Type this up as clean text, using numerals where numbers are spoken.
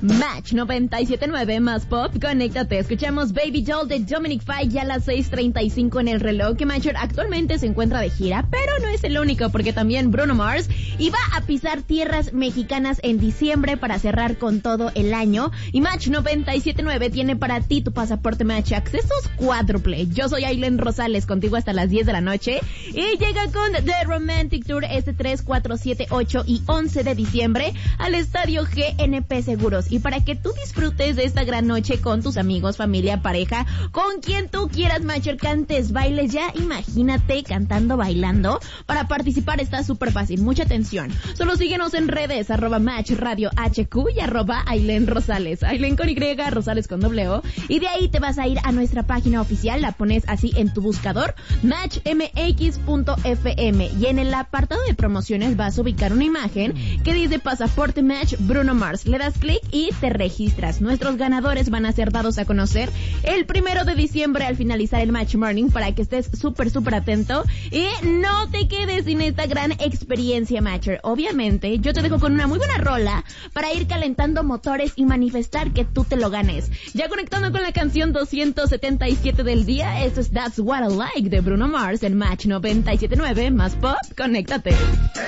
Match 97.9 más pop, conéctate. Escuchamos Baby Doll de Dominic Fike ya a las 6:35 en el reloj. Que Matcher actualmente se encuentra de gira, pero no es el único, porque también Bruno Mars iba a pisar tierras mexicanas en diciembre para cerrar con todo el año. Y Match 97.9 tiene para ti tu pasaporte Match accesos cuádruple. Yo soy Aileen Rosales, contigo hasta las 10 de la noche. Y llega con The Romantic Tour este 3, 4, 7, 8 y 11 de diciembre al Estadio GNP Seguros. Y para que tú disfrutes de esta gran noche con tus amigos, familia, pareja, con quien tú quieras, Matcher, cantes, bailes, ya imagínate cantando, bailando. Para participar está súper fácil, mucha atención. Solo síguenos en redes, @Match Radio HQ y @Aileen Rosales. Aileen con Y, Rosales con O. Y de ahí te vas a ir a nuestra página oficial, la pones así en tu buscador, matchmx.fm. Y en el apartado de promociones vas a ubicar una imagen que dice Pasaporte Match Bruno Mars. Le das clic y te registras. Nuestros ganadores van a ser dados a conocer el 1 de diciembre al finalizar el Match Morning, para que estés súper atento y no te quedes sin esta gran experiencia, Matcher. Obviamente, yo te dejo con una muy buena rola para ir calentando motores y manifestar que tú te lo ganes. Ya conectando con la canción 277 del día, esto es That's What I Like de Bruno Mars en Match 97.9 más pop, conéctate.